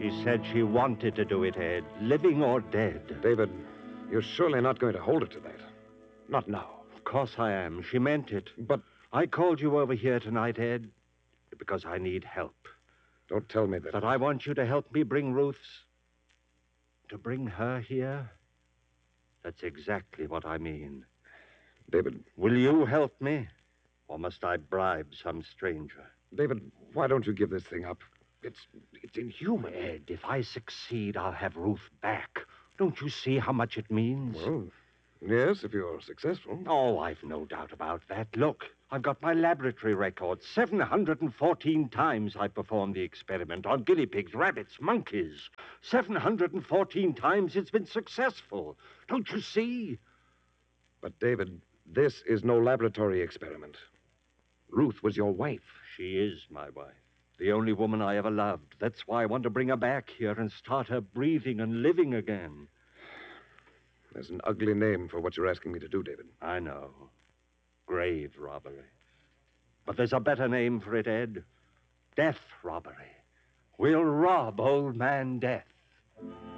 She said she wanted to do it, Ed, living or dead. David, you're surely not going to hold her to that. Not now. Of course I am. She meant it. But I called you over here tonight, Ed, because I need help. don't tell me that. That I want you to help me bring Ruth's... To bring her here? That's exactly what I mean. David. Will you help me? Or must I bribe some stranger? David, why don't you give this thing up? It's inhuman. Ed, if I succeed, I'll have Ruth back. Don't you see how much it means? Well, yes, if you're successful. Oh, I've no doubt about that. Look, I've got my laboratory records. 714 times I performed the experiment on guinea pigs, rabbits, monkeys. 714 times it's been successful. Don't you see? But, David, this is no laboratory experiment. Ruth was your wife. She is my wife. The only woman I ever loved. That's why I want to bring her back here and start her breathing and living again. There's an ugly name for what you're asking me to do, David. I know. Grave robbery. But there's a better name for it, Ed. Death robbery. We'll rob old man Death.